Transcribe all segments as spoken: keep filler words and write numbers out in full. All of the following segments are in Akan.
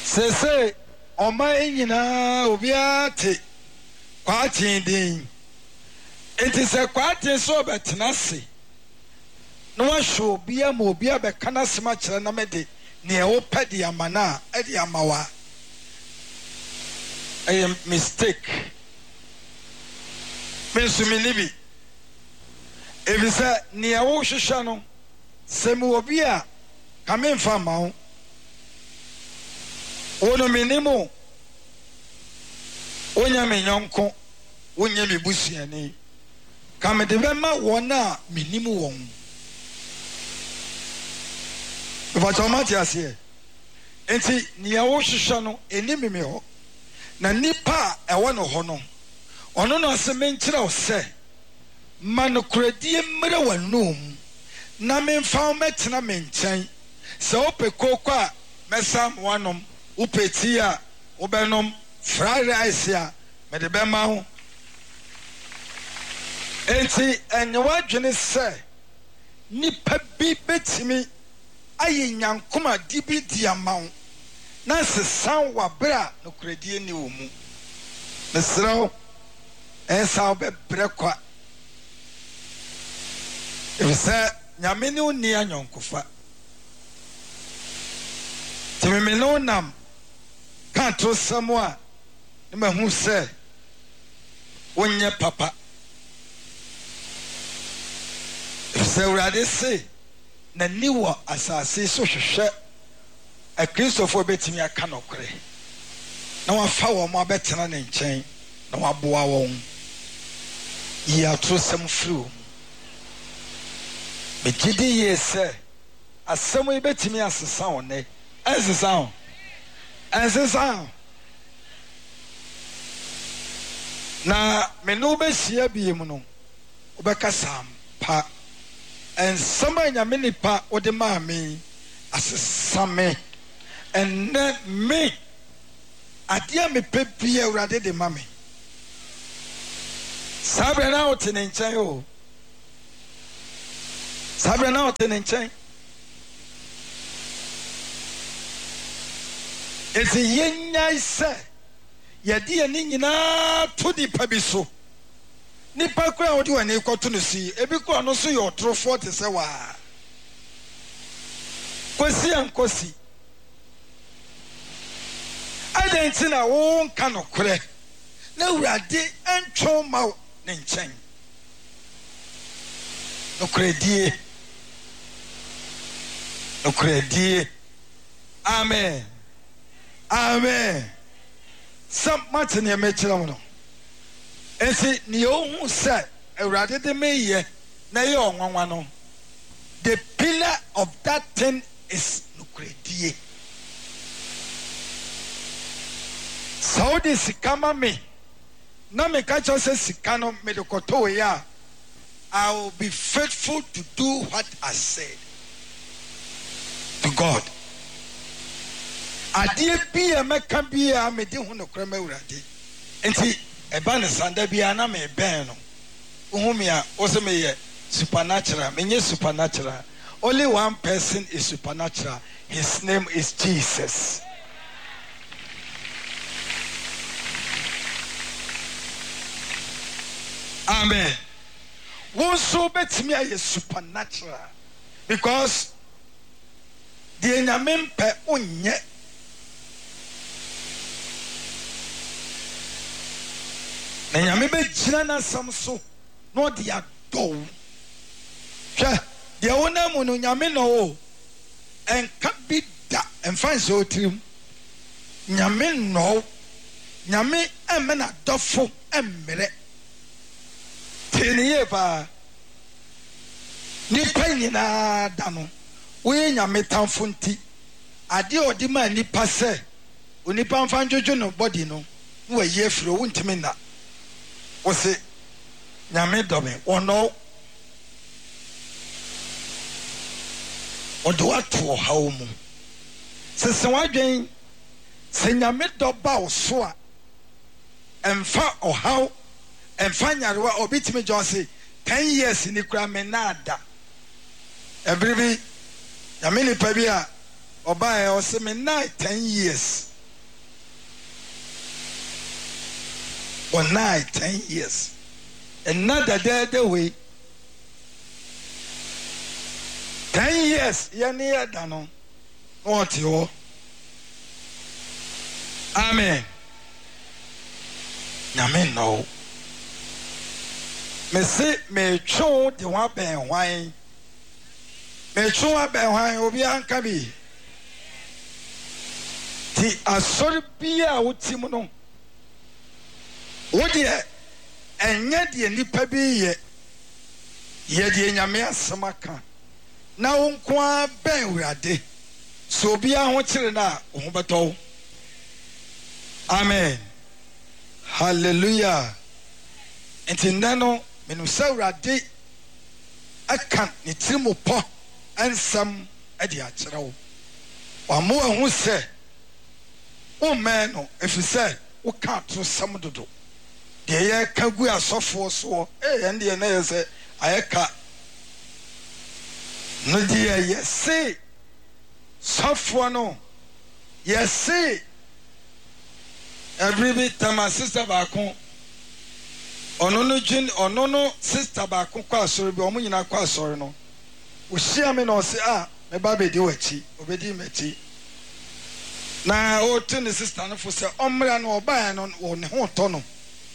Se se oma nyina obiate kwate din enti se kwate so betena se no ahwo bia ma obia be kana sema kire na mede ne e wo pede amana e de amawa a mistake mensuminibi ebisa ne e wo hwehwe no se mu obia kamemfa mawo wono minimo wonya menyonko wonya mebusuani kamede bema wona minimo won Vatomati ase enti nia wo hwehwe no enimi me ho na nipa e wo no ho no ono no ase menkire o se manokradie mmere wanum na memfa metena menchen se opekoko a mesam wanom upetia obenom fried rice a mede bema ho enti enyewa dwene se nipa bi betimi aye nyankoma dibi diamao na sesan wa bra no kredie ni omu mesraw esa obebre kwa efse nyame ni oni anyonkofa timeme no nam kanto samwa ne mahu se wonye papa efse urade se na niwo asase so hwehwe a Christopher betimi aka nokre na wafa wo ma betena ne nchen na waboa won ya trosem fru me gidi yese asem e betimi asesa one asesa on asesa na me no be hia biem no obeka sampa en sama nya menipa ode ma me asesame en me adia me pepia urade de mame sabre na otene nchen o sabre na otene nchen ezi yenya ise yedi ye ni nyina to di pabiso nipa kwa odi wa ne kwato no si ebi kwa no so ye otrofo te se wa kwesi ankosi adenti na wo nka no kore na urade antwo ma ne nchen no kredie no kredie amen amen sam matene me kira mo no esi ni ohun se urade de meye na ye onwanwa no the pillar of that thing is nukredie saudi sikama me na me ka cho se sikano me de koto ya I will be faithful to do what I said to God adie bia meka bia me de hu nokra ma urade enti eba ne sanda bia na me ben no uhumia ose me ye supernatural menye supernatural only one person is supernatural his name is Jesus amen won so betimi aye supernatural because the nyame mpe onye na nyame be gina na sam so no de adou hwe de wona mu no nyame no o enka bi da emfa so trim nyame no nyame emena dofo emmere teniye ba ni panyina da no we nyame tamfo nti ade odi ma ni pase onipa mfa njojo no body no we ye firo wontimi na wo se nyame dome ono odo ato hawo mu se se wadwen se nyame doba oso a emfa ohaw emfa nyarewa obitimi jose ten years ni kura menada every nyame ni pa bi a oba e o se me na ten years for nine ten years another day the way ten years yɛne yɛ da no na ɔte hɔ. Amen. Nyame no. Me se me twe de wa bɛn hwan. Me twe wa bɛn hwan obi anka bi. Ti asɔre bi a wotim no. Wo de ɛnyɛ de nipa bi yɛ. Yɛ de Nyame asɛm aka. Na wo nko a bɛn Awurade. So obi a ho kyere na wo ho bɛtɔ. Amen. Hallelujah. Enti nano menu sɛ Awurade aka ne tirimu pɔ ansam ade akyerɛ wo. Wa mo ahu sɛ wo mɛ no efisɛ wo ka to sam dodo. De yɛ ka gu asɔfo so eh ende yɛ na yɛ sɛ ayɛka no de yɛ se sɔfo no yɛ se every bit time sister baako ono no gin ono no sister baako kwa asori bi omo nyina kwa asori no wo hia me na o se ah me ba be di wachi obedi mati na o tu ne sister no fo se omra no oba no wo ne ho to no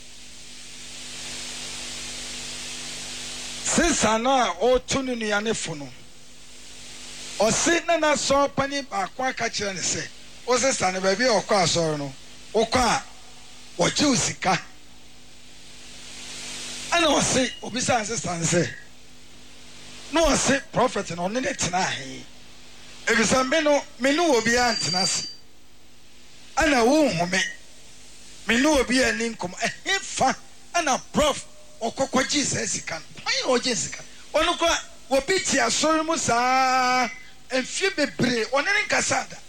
sister na o tu ne nua ne fo no o se na na so pani baako aka kire ne se o sister ne ba bi o kwa asori no Oka wachi usika ana wase obisa ancestor say no wase prophet no ne tena he ebisa me no me no obi antena se ana wo home me no obi ani nkom eh fa ana prof okokọ Jesus kan why o Jesus kan onu ko obi ti asori mu saa enfie bebre one ne nkasa da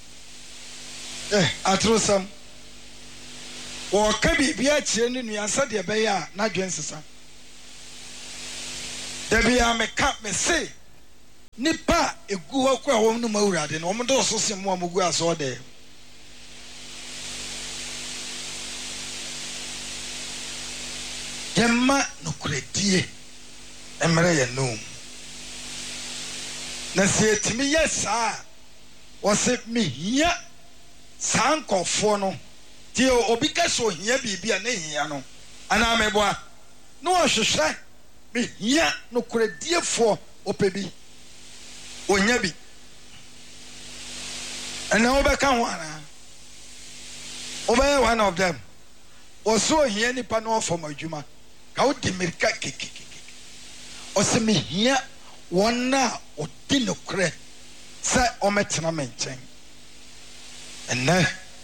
eh atrosam o ka bibia kire ne nuansa de be ya na dwensesa da bia me ka me se nipa egu ho kwa ho no mawurade no mo do so se mo amugu aso de yemma no kredie emre ye no na se etimi yesa wo se me hia sankofo no Tio obi ka so hia bibia na hia no ana meboa no hwehwe me hia no korediefo opebi onya bi ana obeka ho ana obey one of them oso hia nipa no ofom adwuma ka wo di merika kekeke ose me hia wona odi no kore sa ometena menchen enne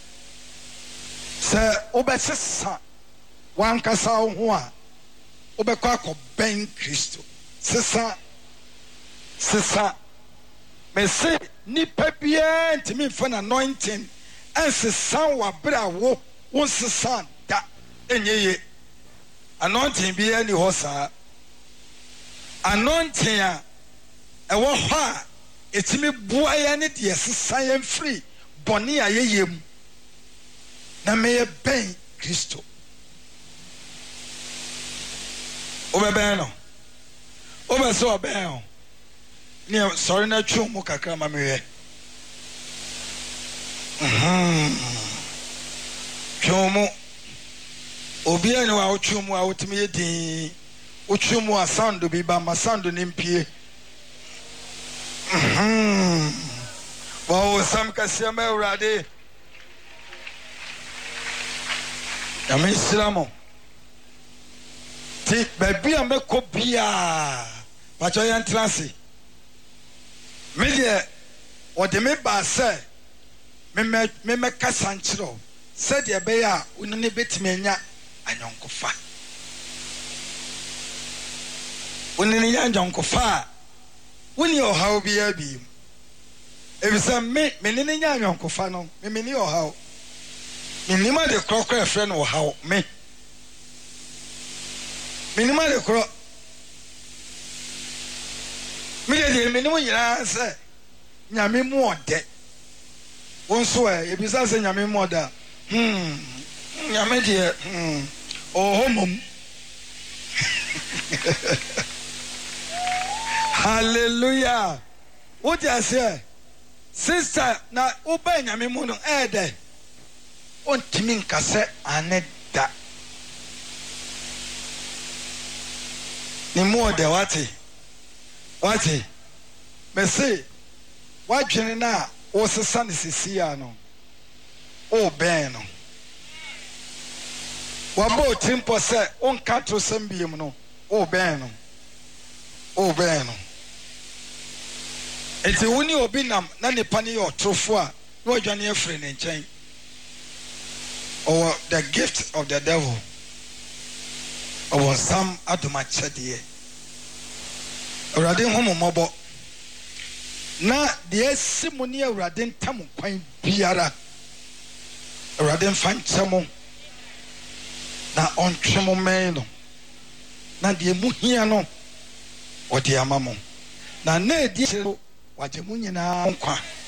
se obesesa wankasa ho a obekọ akọben Kristo sesa sesa me se nipa bia ntimi fa na anointing ansesa wa bra wo wo sesa da enyeye anointing bia ni ho saa anointing a ewo ho a etimi bua ya ne de sesa ya free boni a yeyem na me ben Kristo obebe no obe so obe no ni sorry na twu mu kakra ma me mhm twu mu obi ani wa twu mu a otimi yedin otwu mu a sound bi ba ma sound ni mpie mhm wa sam kasia ma urade Yami Islamo. Ti baby ame ko bia. Pacho yan transi. Me de o de me ba se me me me me kasa nchiro. Se de be ya unu ne betime anya anyonkofa. Unu ne nya anyonkofa. Uni o hawo bia bi. Ebisa me me ne nya anyonkofa no. Me me ni o hawo. Minima de crocodile friend or how me. Minima de cro. Me de minimum answer. Nyame more de. One swear, if you say Nyame more da. Hmm. Nyame de hmm. oh mum. Hallelujah. What you say? Sister, na uba nyame mu no eh de. Ontimi nkase aneda. Ni mu de wati. Wati. Me say, wadwene na wo sesa ne sisia no. O ben no. Wabo timpo se on kato sembiem no. O ben no. O ben no. Eti woni obi nam na nipa ne yo trofo a no adwane afre ne nchen. Or the gift of the devil. Or some adomachede. Awurade homo mobo. Na de simoni awurade ntam kwan biara. Awurade mfanchemo. Na ontwemo men no. Na de mu hia no odi amamo. Na na edi wajemu nyina nkwa